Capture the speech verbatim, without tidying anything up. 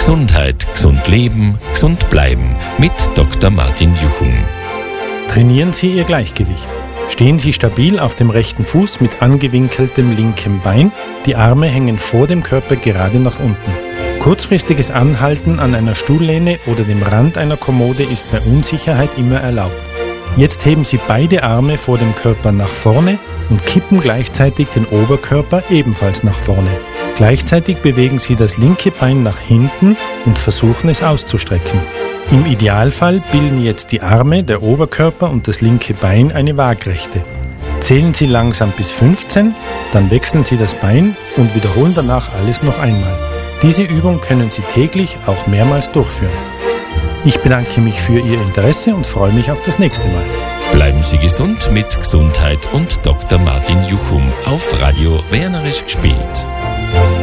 Gesundheit, gesund leben, gesund bleiben mit Doktor Martin Juchum. Trainieren Sie Ihr Gleichgewicht. Stehen Sie stabil auf dem rechten Fuß mit angewinkeltem linkem Bein. Die Arme hängen vor dem Körper gerade nach unten. Kurzfristiges Anhalten an einer Stuhllehne oder dem Rand einer Kommode ist bei Unsicherheit immer erlaubt. Jetzt heben Sie beide Arme vor dem Körper nach vorne und kippen gleichzeitig den Oberkörper ebenfalls nach vorne. Gleichzeitig bewegen Sie das linke Bein nach hinten und versuchen es auszustrecken. Im Idealfall bilden jetzt die Arme, der Oberkörper und das linke Bein eine Waagrechte. Zählen Sie langsam bis fünfzehn, dann wechseln Sie das Bein und wiederholen danach alles noch einmal. Diese Übung können Sie täglich auch mehrmals durchführen. Ich bedanke mich für Ihr Interesse und freue mich auf das nächste Mal. Bleiben Sie gesund mit Gesundheit und Doktor Martin Juchum auf Radio Wernerisch gespielt.